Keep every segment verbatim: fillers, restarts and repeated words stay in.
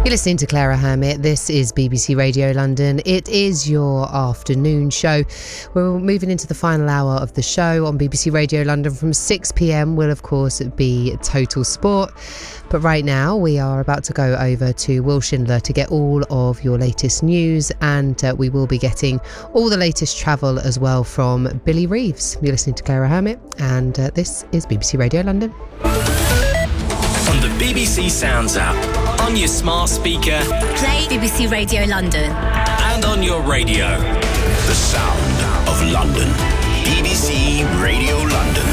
You're listening to Clara Hermit. This is B B C Radio London. It is your afternoon show. We're moving into the final hour of the show on B B C Radio London. From six p.m. will, of course, be Total Sport. But right now, we are about to go over to Will Schindler to get all of your latest news, and uh, we will be getting all the latest travel as well from Billy Reeves. You're listening to Clara Hermit, and uh, this is B B C Radio London. On the B B C Sounds app, on your smart speaker, play B B C Radio London, and on your radio. The sound of London. B B C Radio London.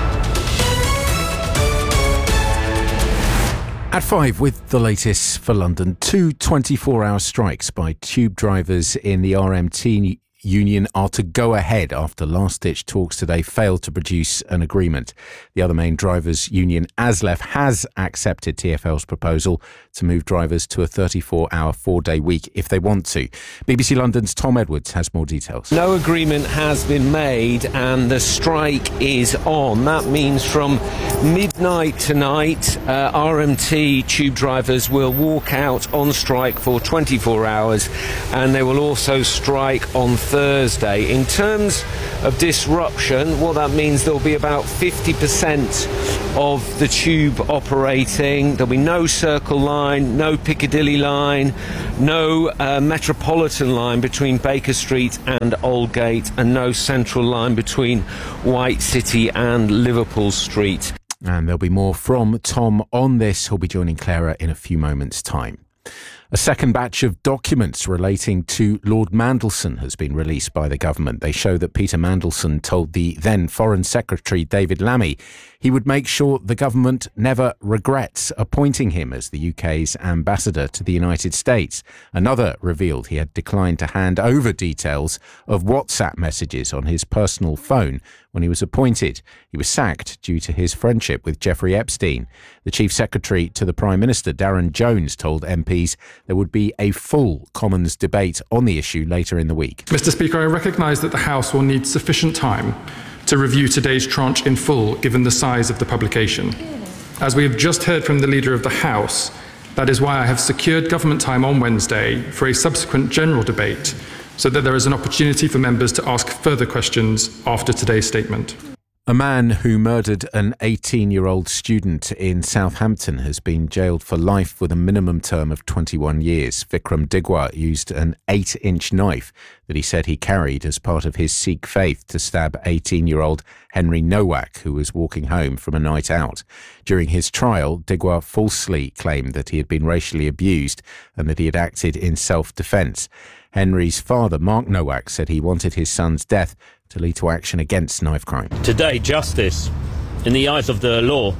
At five, with the latest for London, two twenty-four hour strikes by tube drivers in the R M T union are to go ahead after last-ditch talks today failed to produce an agreement. The other main drivers' union, ASLEF, has accepted T F L's proposal to move drivers to a thirty-four hour, four-day week if they want to. B B C London's Tom Edwards has more details. No agreement has been made and the strike is on. That means from midnight tonight, uh, R M T tube drivers will walk out on strike for twenty-four hours, and they will also strike on Thursday. In terms of disruption, what that means, there'll be about fifty percent of the tube operating. There'll be no Circle Line, no Piccadilly Line, no uh, Metropolitan Line between Baker Street and Aldgate, and no Central Line between White City and Liverpool Street. And there'll be more from Tom on this. He'll be joining Clara in a few moments' time. A second batch of documents relating to Lord Mandelson has been released by the government. They show that Peter Mandelson told the then Foreign Secretary David Lammy he would make sure the government never regrets appointing him as the U K's ambassador to the United States. Another revealed he had declined to hand over details of WhatsApp messages on his personal phone when he was appointed. He was sacked due to his friendship with Jeffrey Epstein. The Chief Secretary to the Prime Minister, Darren Jones, told M Ps there would be a full Commons debate on the issue later in the week. Mister Speaker, I recognise that the House will need sufficient time to review today's tranche in full, given the size of the publication. As we have just heard from the Leader of the House, that is why I have secured government time on Wednesday for a subsequent general debate, so that there is an opportunity for members to ask further questions after today's statement. A man who murdered an eighteen-year-old student in Southampton has been jailed for life with a minimum term of twenty-one years. Vikram Digwa used an eight-inch knife that he said he carried as part of his Sikh faith to stab eighteen-year-old Henry Nowak, who was walking home from a night out. During his trial, Digwa falsely claimed that he had been racially abused and that he had acted in self-defence. Henry's father, Mark Nowak, said he wanted his son's death to lead to action against knife crime. Today, justice, in the eyes of the law,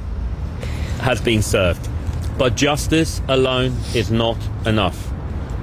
has been served. But justice alone is not enough.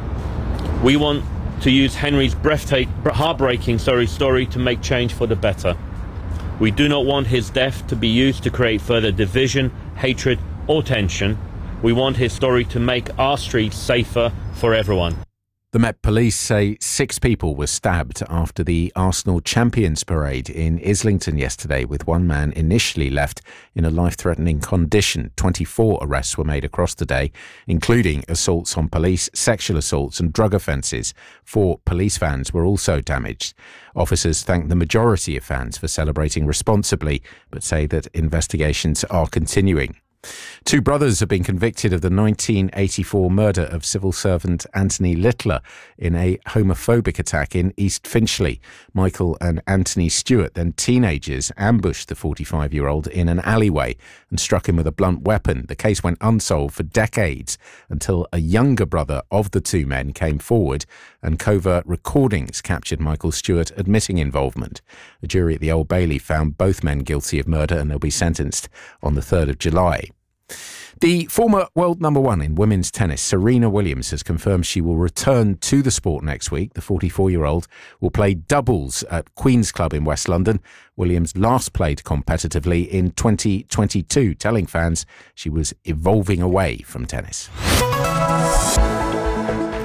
We want to use Henry's breathtaking, heartbreaking sorry, story to make change for the better. We do not want his death to be used to create further division, hatred, or tension. We want his story to make our streets safer for everyone. The Met Police say six people were stabbed after the Arsenal Champions Parade in Islington yesterday, with one man initially left in a life-threatening condition. twenty-four arrests were made across the day, including assaults on police, sexual assaults and drug offences. Four police vans were also damaged. Officers thank the majority of fans for celebrating responsibly, but say that investigations are continuing. Two brothers have been convicted of the nineteen eighty-four murder of civil servant Anthony Littler in a homophobic attack in East Finchley. Michael and Anthony Stewart, then teenagers, ambushed the forty-five-year-old in an alleyway and struck him with a blunt weapon. The case went unsolved for decades until a younger brother of the two men came forward, and covert recordings captured Michael Stewart admitting involvement. A jury at the Old Bailey found both men guilty of murder, and they'll be sentenced on the third of July. The former world number one in women's tennis, Serena Williams, has confirmed she will return to the sport next week. The forty-four-year-old will play doubles at Queen's Club in West London. Williams last played competitively in twenty twenty-two, telling fans she was evolving away from tennis.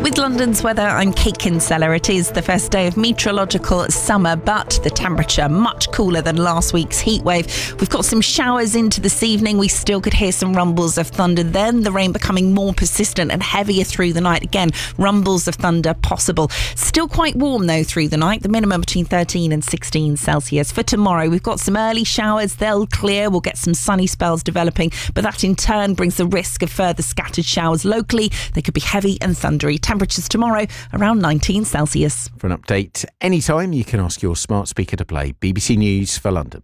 With London's weather, I'm Kate Kinsella. It is the first day of meteorological summer, but the temperature much cooler than last week's heatwave. We've got some showers into this evening. We still could hear some rumbles of thunder. Then the rain becoming more persistent and heavier through the night. Again, rumbles of thunder possible. Still quite warm though through the night. The minimum between thirteen and sixteen Celsius. For tomorrow, we've got some early showers. They'll clear. We'll get some sunny spells developing, but that in turn brings the risk of further scattered showers locally. They could be heavy and thundery. Temperatures tomorrow around nineteen Celsius. For an update anytime, you can ask your smart speaker to play B B C News for London.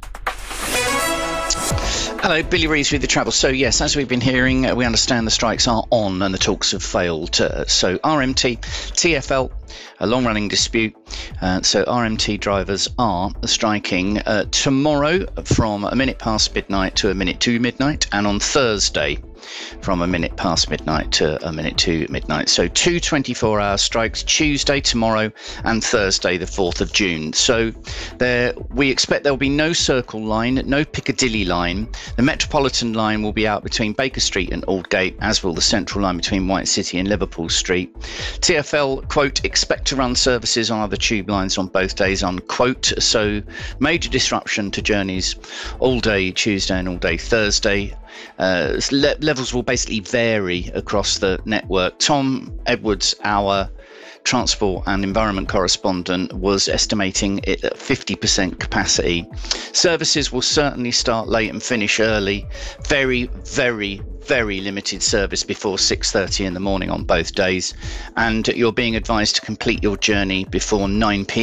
Hello, Billy Reeves with the travel. So yes, as we've been hearing, uh, we understand the strikes are on and the talks have failed. Uh, so R M T, T F L, a long-running dispute. Uh, so R M T drivers are striking uh, tomorrow from a minute past midnight to a minute to midnight, and on Thursday from a minute past midnight to a minute to midnight. So two twenty-four hour strikes, Tuesday, tomorrow, and Thursday, the fourth of June. So there, we expect there will be no Circle line, no Piccadilly line. The Metropolitan line will be out between Baker Street and Aldgate, as will the Central line between White City and Liverpool Street. T F L, quote, expect to run services on other tube lines on both days, unquote. So major disruption to journeys all day Tuesday and all day Thursday. Uh, le- levels will basically vary across the network. Tom Edwards, our transport and environment correspondent, was estimating it at fifty percent capacity. Services will certainly start late and finish early. Very, very, very limited service before six thirty in the morning on both days. And you're being advised to complete your journey before nine p.m.